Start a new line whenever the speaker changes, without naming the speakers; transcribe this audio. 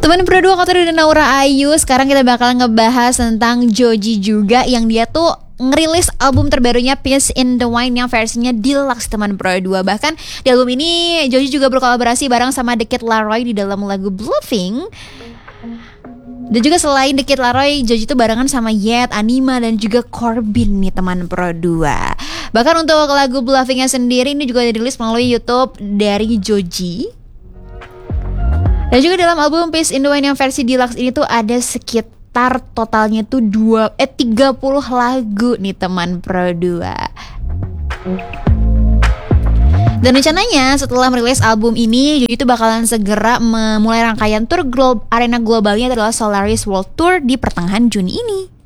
Teman Pro 2 Kotor dan Naura Ayu. Sekarang kita bakal ngebahas tentang Joji juga, yang dia tuh ngerilis album terbarunya Peace in the Wine yang versinya deluxe teman Pro 2. Bahkan di album ini Joji juga berkolaborasi bareng sama The Kid Laroi di dalam lagu Bluffing. Dan juga selain The Kid Laroi, Joji tuh barengan sama Yet, Anima, dan juga Corbin nih teman Pro 2. Bahkan untuk lagu Bluffingnya sendiri ini juga dirilis melalui YouTube dari Joji. Dan juga dalam album Peace in the Wine yang versi deluxe ini tuh ada sekitar totalnya tuh 30 lagu nih teman Pro 2. Dan rencananya setelah merilis album ini, Joji itu bakalan segera memulai rangkaian tour arena globalnya adalah Solaris World Tour di pertengahan Juni ini.